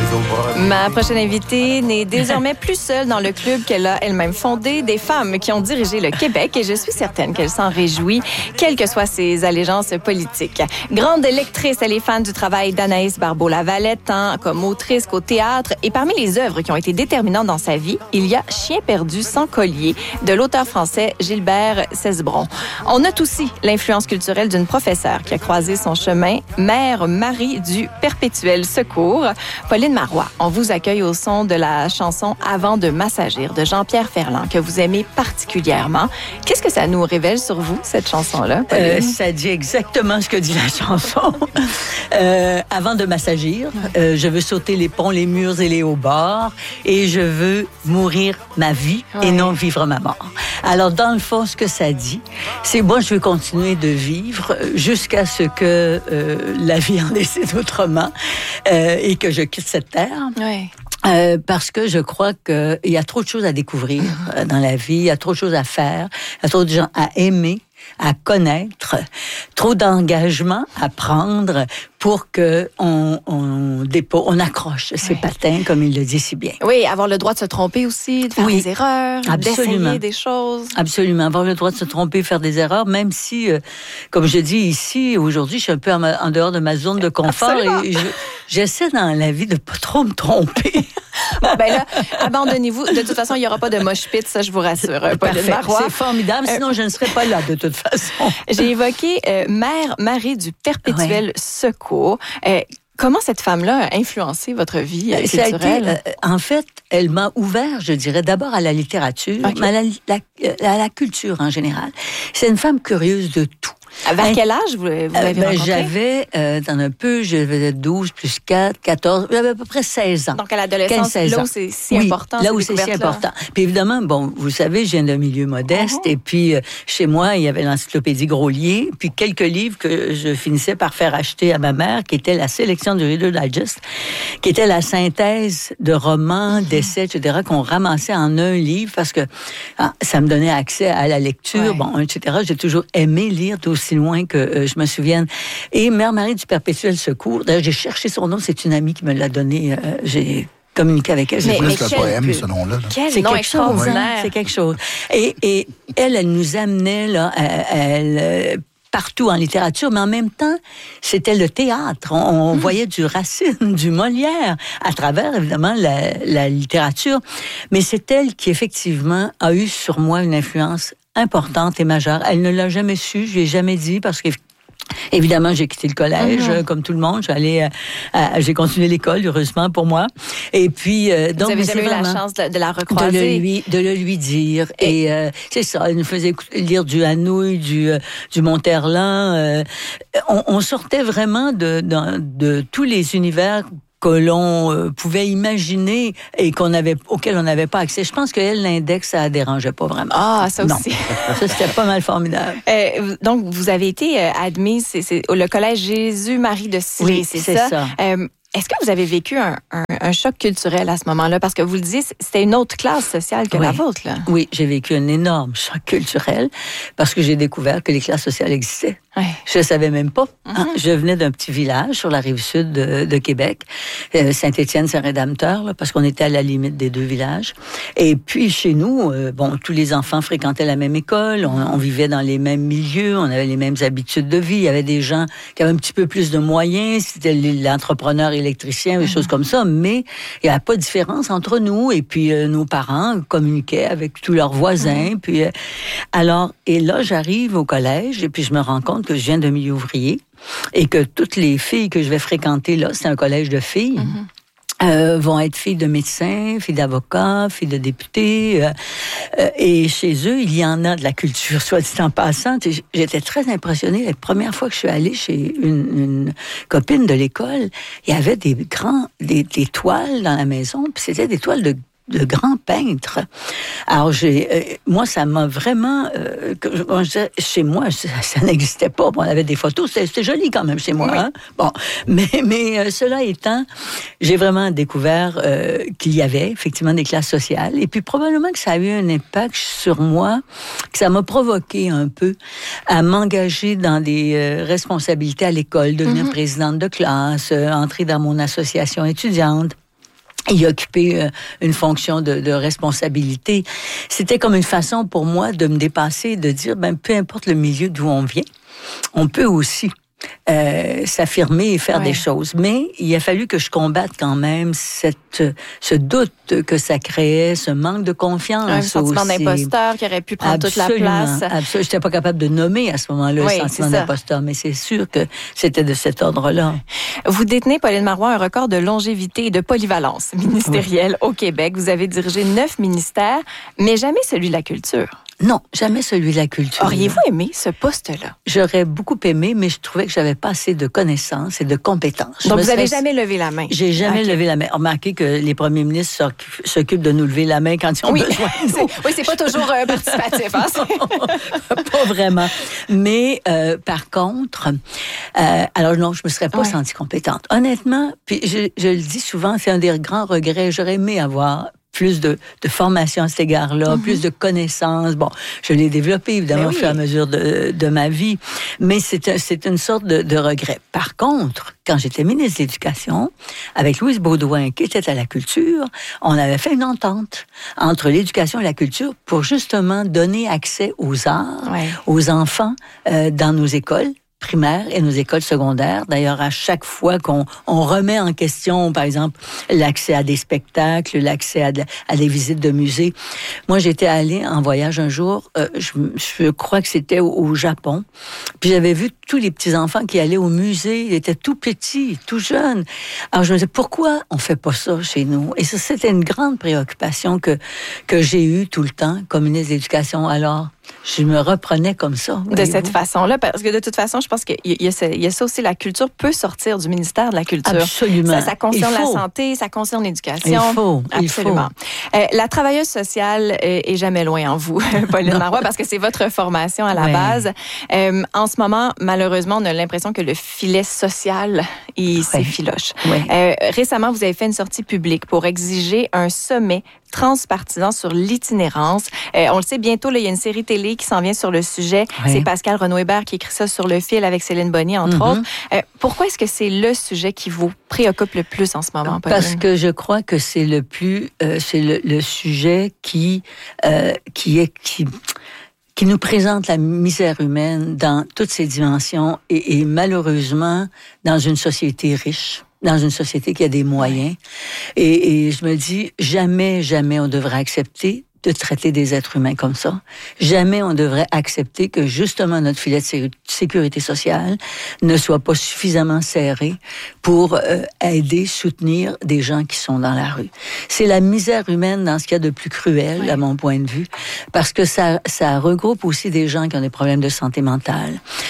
Ma prochaine invitée n'est désormais plus seule dans le club qu'elle a elle-même fondé, des femmes qui ont dirigé le Québec, et je suis certaine qu'elle s'en réjouit, quelles que soient ses allégeances politiques. Grande lectrice, elle est fan du travail d'Anaïs Barbeau-Lavalette, tant comme autrice qu'au théâtre, et parmi les œuvres qui ont été déterminantes dans sa vie, il y a Chien perdu sans collier, de l'auteur français Gilbert Cesbron. On note aussi l'influence culturelle d'une professeure qui a croisé son chemin, Mère Marie du Perpétuel Secours. Pauline Marois, on vous accueille au son de la chanson « Avant de m'assagir » de Jean-Pierre Ferland, que vous aimez particulièrement. Qu'est-ce que ça nous révèle sur vous, cette chanson-là, Pauline? Ça dit exactement ce que dit la chanson. Avant de m'assagir, je veux sauter les ponts, les murs et les hauts-bords, et je veux mourir ma vie et non vivre ma mort. Alors, dans le fond, ce que ça dit, c'est moi, je veux continuer de vivre jusqu'à ce que la vie en décide autrement et que je quitte cette terre. Oui. Parce que je crois qu'il y a trop de choses à découvrir dans la vie, il y a trop de choses à faire, il y a trop de gens à aimer, à connaître, trop d'engagement à prendre pour que on accroche ses patins, comme il le dit si bien. Oui, avoir le droit de se tromper aussi, de faire des erreurs, d'essayer des choses. Absolument, avoir le droit de se tromper, faire des erreurs, même si, comme je dis ici, aujourd'hui, je suis un peu en dehors de ma zone de confort. Absolument. Et j'essaie dans la vie de pas trop me tromper. Bon, ben là, abandonnez-vous. De toute façon, il n'y aura pas de mosh pit, ça, je vous rassure. Pauline Marois. C'est formidable, sinon je ne serais pas là, de toute façon. J'ai évoqué Mère Marie du Perpétuel Secours. Comment cette femme-là a influencé votre vie culturelle? En fait, elle m'a ouvert, je dirais, d'abord à la littérature, mais à la culture en général. C'est une femme curieuse de tout. Vers quel âge vous l'avez rencontrée? J'avais, j'avais 12 plus 4, 14, j'avais à peu près 16 ans. Donc, à l'adolescence, là où c'est si important. Là où c'est si important. Puis évidemment, bon, vous savez, je viens d'un milieu modeste, et puis chez moi, il y avait l'encyclopédie Grolier, puis quelques livres que je finissais par faire acheter à ma mère, qui était la sélection du Reader Digest, qui était la synthèse de romans, d'essais, etc., qu'on ramassait en un livre, parce que ça me donnait accès à la lecture, etc. J'ai toujours aimé lire aussi loin que je me souvienne. Et Mère Marie du Perpétuel Secours, d'ailleurs, j'ai cherché son nom, c'est une amie qui me l'a donné, j'ai communiqué avec elle. C'est plus le poème, ce nom-là. Quel nom extraordinaire! C'est quelque chose. Et elle nous amenait, là, partout en littérature, mais en même temps, c'était le théâtre. On voyait du Racine, du Molière, à travers, évidemment, la littérature. Mais c'est elle qui, effectivement, a eu sur moi une influence importante et majeure. Elle ne l'a jamais su, je lui ai jamais dit, parce que évidemment, j'ai quitté le collège, comme tout le monde. J'ai continué l'école, heureusement pour moi. Et puis, donc, vous avez jamais eu la chance de la recroiser? De le lui dire. Et c'est ça, elle nous faisait lire du Hanouille, du Monterland. On sortait vraiment de tous les univers que l'on pouvait imaginer et auquel on n'avait pas accès. Je pense qu'elle, l'index, ça ne dérangeait pas vraiment. Ah, ça aussi. Non. Ça, c'était pas mal formidable. Donc, vous avez été admise, c'est le collège Jésus-Marie de Sillé, c'est ça? Est-ce que vous avez vécu un choc culturel à ce moment-là? Parce que vous le disiez, c'était une autre classe sociale que la vôtre, là. Oui, j'ai vécu un énorme choc culturel parce que j'ai découvert que les classes sociales existaient. Ouais. Je ne savais même pas. Je venais d'un petit village sur la rive sud de Québec, Saint-Étienne, Saint-Rédempteur, là, parce qu'on était à la limite des deux villages. Et puis, chez nous, tous les enfants fréquentaient la même école, on vivait dans les mêmes milieux, on avait les mêmes habitudes de vie. Il y avait des gens qui avaient un petit peu plus de moyens, c'était l'entrepreneur électricien, des choses comme ça, mais il n'y avait pas de différence entre nous. Et puis, nos parents communiquaient avec tous leurs voisins. Puis, alors, et là, j'arrive au collège et puis je me rends compte que je viens d'un milieu ouvrier et que toutes les filles que je vais fréquenter là, c'est un collège de filles. Vont être filles de médecins, filles d'avocats, filles de députés. Et chez eux, il y en a de la culture, soit dit en passant. J'étais très impressionnée. La première fois que je suis allée chez une copine de l'école, il y avait des toiles dans la maison, puis c'était des toiles de grands peintres. Alors, moi, ça m'a vraiment... chez moi, ça n'existait pas. Bon, on avait des photos, c'était joli quand même chez moi. Oui. Hein? Bon, mais cela étant, j'ai vraiment découvert qu'il y avait effectivement des classes sociales. Et puis, probablement que ça a eu un impact sur moi, que ça m'a provoqué un peu à m'engager dans des responsabilités à l'école, devenir présidente de classe, entrer dans mon association étudiante. y occuper une fonction de responsabilité. C'était comme une façon pour moi de me dépasser, de dire, peu importe le milieu d'où on vient, on peut aussi s'affirmer et faire des choses. Mais il a fallu que je combatte quand même ce doute que ça créait, ce manque de confiance. Un sentiment d'imposteur qui aurait pu prendre toute la place. Absolument. Je n'étais pas capable de nommer à ce moment-là le sentiment d'imposteur, mais c'est sûr que c'était de cet ordre-là. Vous détenez, Pauline Marois, un record de longévité et de polyvalence ministérielle au Québec. Vous avez dirigé 9 ministères, mais jamais celui de la culture. Non, jamais celui de la culture. Auriez-vous aimé ce poste-là? J'aurais beaucoup aimé, mais je trouvais que j'avais pas assez de connaissances et de compétences. Donc, vous n'avez jamais levé la main? J'ai jamais levé la main. Remarquez que les premiers ministres s'occupent de nous lever la main quand ils ont besoin. Oui, c'est pas toujours participatif. Hein? Pas vraiment. Mais par contre, alors non, je me serais pas sentie compétente. Honnêtement, puis je le dis souvent, c'est un des grands regrets. J'aurais aimé avoir plus de formation à cet égard-là, plus de connaissances. Bon, je l'ai développé, évidemment, au fur et à mesure de ma vie, mais c'est une sorte de regret. Par contre, quand j'étais ministre de l'Éducation, avec Louise Baudouin, qui était à la culture, on avait fait une entente entre l'éducation et la culture pour justement donner accès aux arts, aux enfants dans nos écoles primaires et nos écoles secondaires. D'ailleurs, à chaque fois qu'on remet en question, par exemple, l'accès à des spectacles, l'accès à des visites de musées. Moi, j'étais allée en voyage un jour, je crois que c'était au Japon, puis j'avais vu tous les petits-enfants qui allaient au musée, ils étaient tout petits, tout jeunes. Alors, je me disais, pourquoi on fait pas ça chez nous? Et ça, c'était une grande préoccupation que j'ai eue tout le temps comme ministre de l'Éducation. Alors, je me reprenais comme ça. De cette façon-là, parce que de toute façon, je pense qu'il y a ça aussi, la culture peut sortir du ministère de la Culture. Absolument. Ça concerne la santé, ça concerne l'éducation. Il faut. Absolument. La travailleuse sociale est jamais loin en vous, Pauline Marois, parce que c'est votre formation à la base. En ce moment, malheureusement, on a l'impression que le filet social, s'effiloche. Récemment, vous avez fait une sortie publique pour exiger un sommet transpartisan sur l'itinérance. On le sait, bientôt, là, il y a une série télé qui s'en vient sur le sujet. C'est Pascal Renaud-Hébert qui écrit ça sur Le Fil avec Céline Bonnier, entre autres. Pourquoi est-ce que c'est le sujet qui vous préoccupe le plus en ce moment, Pauline? Parce que je crois que c'est le sujet qui nous présente la misère humaine dans toutes ses dimensions et malheureusement dans une société riche, dans une société qui a des moyens. Et je me dis, jamais on devrait accepter de traiter des êtres humains comme ça. Jamais on devrait accepter que justement notre filet de sécurité sociale ne soit pas suffisamment serré pour aider, soutenir des gens qui sont dans la rue. C'est la misère humaine dans ce qu'il y a de plus cruel, à mon point de vue, parce que ça regroupe aussi des gens qui ont des problèmes de santé mentale,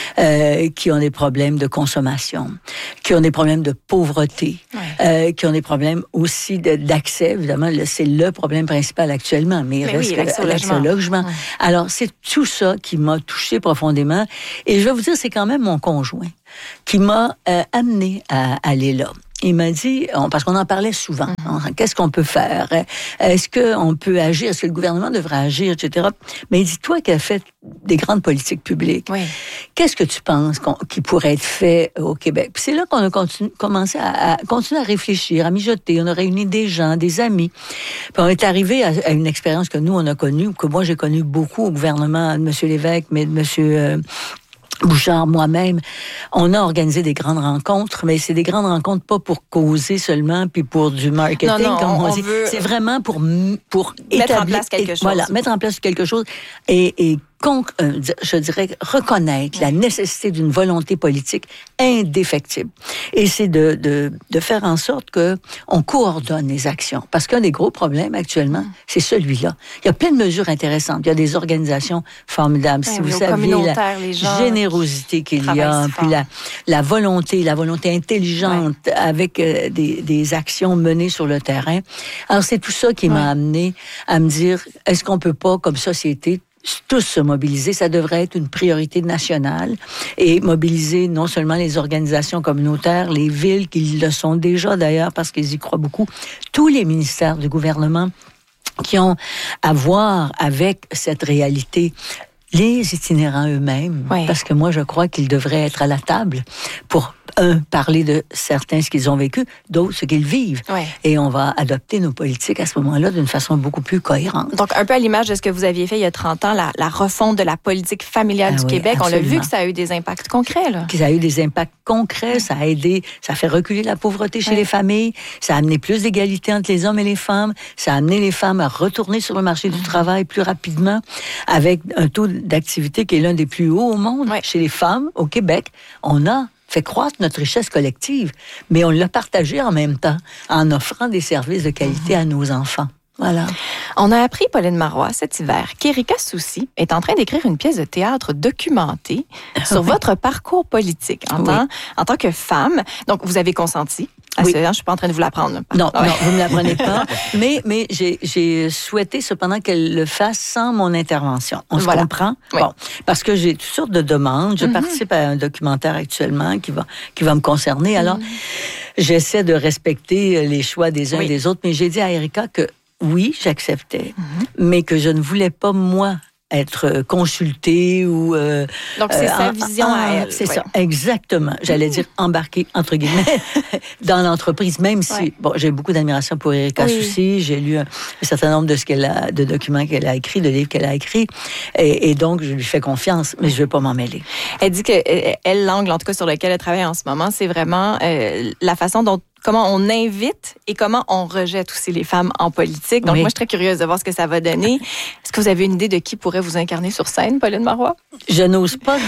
qui ont des problèmes de consommation, qui ont des problèmes de pauvreté, qui ont des problèmes aussi d'accès. Évidemment, c'est le problème principal actuellement, mais l'accès au logement. Alors, c'est tout ça qui m'a touchée profondément. Et je vais vous dire, c'est quand même mon conjoint qui m'a amené à aller là. Il m'a dit, parce qu'on en parlait souvent, qu'est-ce qu'on peut faire? Est-ce qu'on peut agir? Est-ce que le gouvernement devrait agir, etc.? Mais il dit, toi qui as fait des grandes politiques publiques, qu'est-ce que tu penses qui pourrait être fait au Québec? Puis c'est là qu'on a commencé à continuer à réfléchir, à mijoter. On a réuni des gens, des amis. Puis on est arrivé à une expérience que nous, on a connue, que moi, j'ai connue beaucoup au gouvernement de M. Lévesque, mais de M. Bouchard, moi-même, on a organisé des grandes rencontres, mais c'est des grandes rencontres pas pour causer seulement, puis pour du marketing, comme on dit. C'est vraiment pour mettre en place quelque chose. Voilà, mettre en place quelque chose et je dirais, reconnaître la nécessité d'une volonté politique indéfectible. Et c'est de faire en sorte que on coordonne les actions. Parce qu'un des gros problèmes actuellement, c'est celui-là. Il y a plein de mesures intéressantes. Il y a des organisations formidables. Si vous saviez la générosité qu'il y a, puis la volonté intelligente avec des actions menées sur le terrain. Alors, c'est tout ça qui m'a amené à me dire, est-ce qu'on peut pas, comme société, tous se mobiliser, ça devrait être une priorité nationale et mobiliser non seulement les organisations communautaires, les villes qui le sont déjà d'ailleurs parce qu'ils y croient beaucoup, tous les ministères du gouvernement qui ont à voir avec cette réalité. Les itinérants eux-mêmes, parce que moi, je crois qu'ils devraient être à la table pour parler de certains ce qu'ils ont vécu, d'autres ce qu'ils vivent. Ouais. Et on va adopter nos politiques à ce moment-là d'une façon beaucoup plus cohérente. Donc, un peu à l'image de ce que vous aviez fait il y a 30 ans, la refonte de la politique familiale du Québec. Absolument. On l'a vu que ça a eu des impacts concrets, là. Ça a eu des impacts concrets, ça a aidé, ça a fait reculer la pauvreté chez les familles, ça a amené plus d'égalité entre les hommes et les femmes, ça a amené les femmes à retourner sur le marché du travail plus rapidement, avec un taux d'activité qui est l'un des plus hauts au monde. Chez les femmes, au Québec, on a fait croître notre richesse collective, mais on l'a partagée en même temps, en offrant des services de qualité à nos enfants. Voilà. On a appris, Pauline Marois, cet hiver, qu'Erika Soucy est en train d'écrire une pièce de théâtre documentée sur votre parcours politique en tant que femme. Donc, vous avez consenti à ce, je suis pas en train de vous l'apprendre. Non, vous me l'apprenez pas. Mais j'ai souhaité cependant qu'elle le fasse sans mon intervention. On se comprend? Oui. Bon, parce que j'ai toutes sortes de demandes. Je participe à un documentaire actuellement qui va me concerner. Alors, j'essaie de respecter les choix des uns et des autres. Mais j'ai dit à Erika que oui, j'acceptais, mais que je ne voulais pas, moi, être consultée ou... Donc, c'est sa vision à elle. C'est ça, exactement. J'allais dire embarquer, entre guillemets, dans l'entreprise, même si... Bon, j'ai beaucoup d'admiration pour Erika Soucy. J'ai lu un certain nombre de documents qu'elle a écrits, de livres qu'elle a écrits. Et donc, je lui fais confiance, mais je ne vais pas m'en mêler. Elle dit que l'angle, en tout cas, sur lequel elle travaille en ce moment, c'est vraiment la façon dont comment on invite et comment on rejette aussi les femmes en politique. Donc, moi, je suis très curieuse de voir ce que ça va donner. Est-ce que vous avez une idée de qui pourrait vous incarner sur scène, Pauline Marois? Je n'ose pas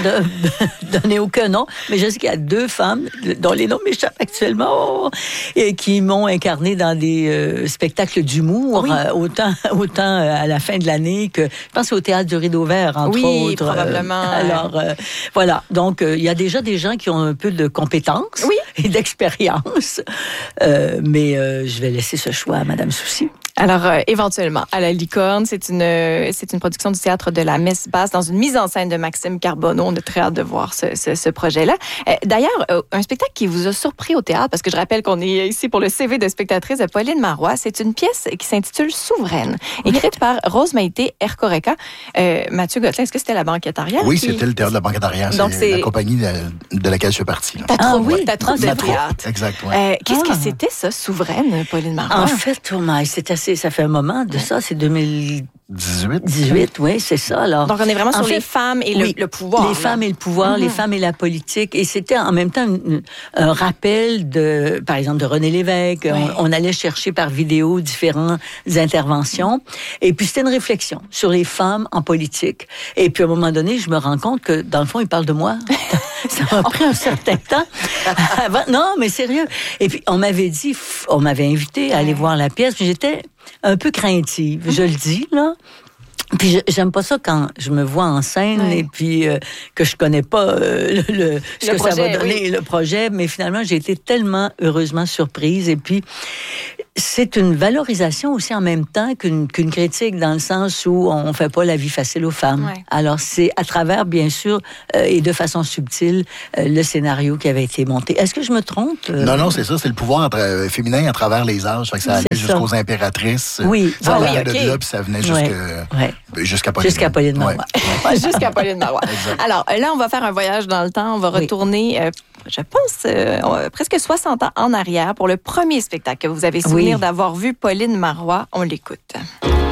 donner aucun nom, mais je sais qu'il y a 2 femmes dont les noms m'échappent actuellement et qui m'ont incarné dans des spectacles d'humour, autant à la fin de l'année que, je pense, au Théâtre du Rideau Vert, entre autres. Oui, probablement. Alors, voilà. Donc, il y a déjà des gens qui ont un peu de compétences et d'expérience. Mais je vais laisser ce choix à Madame Soucy. Alors, éventuellement, à la Licorne, c'est une production du théâtre de la Messe Basse dans une mise en scène de Maxime Carbonneau. On a très hâte de voir ce projet-là. D'ailleurs, un spectacle qui vous a surpris au théâtre, parce que je rappelle qu'on est ici pour le CV de spectatrice de Pauline Marois, c'est une pièce qui s'intitule Souveraine, écrite par Rose Maïté Ercoreka. Mathieu Gottelin, est-ce que c'était la banquette arrière? Oui, c'était le théâtre de la banquette arrière. C'est la compagnie de laquelle je fais partie. Ta troupe de théâtre. Exact, Qu'est-ce que c'était, ça, Souveraine, Pauline Marois? En fait, ça fait un moment de ça, c'est 2018, oui, c'est ça. Alors, donc, on est vraiment sur les femmes et le pouvoir. Les femmes et le pouvoir, les femmes et la politique. Et c'était en même temps un rappel par exemple, de René Lévesque. On allait chercher par vidéo différentes interventions. Et puis, c'était une réflexion sur les femmes en politique. Et puis, à un moment donné, je me rends compte que, dans le fond, ils parlent de moi. Ça m'a pris un certain temps. Non, mais sérieux. Et puis, on m'avait invité à aller voir la pièce. Puis j'étais un peu craintive, je le dis, là. Puis j'aime pas ça quand je me vois en scène et puis que je connais pas ce que projet, ça va donner, le projet. Mais finalement, j'ai été tellement heureusement surprise. Et puis, c'est une valorisation aussi en même temps qu'une critique, dans le sens où on fait pas la vie facile aux femmes. Ouais. Alors, c'est à travers, bien sûr, et de façon subtile, le scénario qui avait été monté. Est-ce que je me trompe? Non, c'est ça. C'est le pouvoir féminin à travers les âges. Fait que ça allait jusqu'aux impératrices. Oui. Ça allait de là, puis ça venait jusqu'à Pauline. Jusqu'à Pauline Marois. Jusqu'à Pauline Marois. Alors, là, on va faire un voyage dans le temps. On va retourner, je pense, presque 60 ans en arrière pour le premier spectacle que vous avez souvenir d'avoir vu Pauline Marois. On l'écoute.